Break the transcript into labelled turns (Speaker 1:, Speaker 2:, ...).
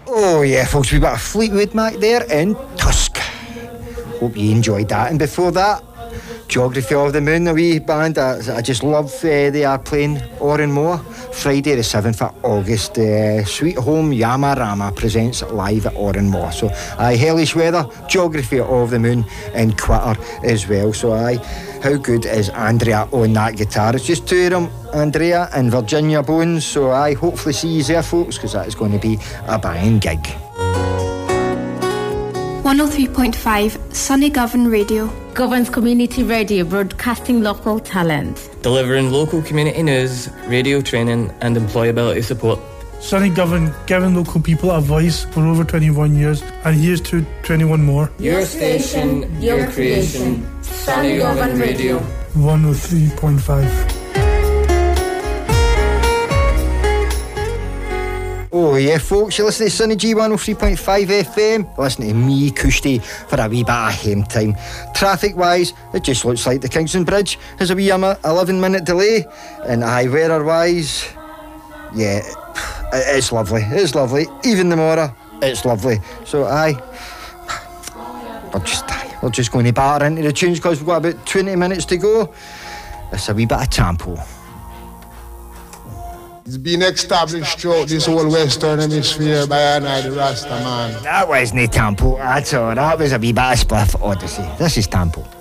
Speaker 1: Oh yeah, folks, we got a Fleetwood Mac there in Tusk. Hope you enjoyed that. And before that, Geography of the Moon, a wee band I just love. They are playing Oran Moor Friday the 7th of August. Sweet Home Yamarama presents live at Oran Moor. So hellish weather, Geography of the Moon and Quitter as well. So how good is Andrea on that guitar? It's just two of them, Andrea and Virginia Bones. So hopefully see you there, folks, because that is going to be a banging gig.
Speaker 2: 103.5 Sunny Govan Radio.
Speaker 3: Govan's community radio, broadcasting local talent.
Speaker 4: Delivering local community news, radio training and employability support.
Speaker 5: Sunny Govan, giving local people a voice for over 21 years, and here's to 21 more.
Speaker 4: Your station, your creation. Sunny Govan Radio.
Speaker 5: 103.5.
Speaker 1: Oh yeah, folks, you're listening to Sunny G 103.5 FM. Listen to me, Kushti, for a wee bit of home time. Traffic-wise, it just looks like the Kingston Bridge has a wee 11-minute delay. And weather-wise, yeah, it's lovely. It's lovely. Even tomorrow, it's lovely. So we're just going to batter into the tunes because we've got about 20 minutes to go. It's a wee bit of Tampo.
Speaker 6: It's been established throughout this whole Western Hemisphere by the Rasta man.
Speaker 1: That wasn't Tampo at all. That was a wee bit of Spliff Odyssey. This is Tampo.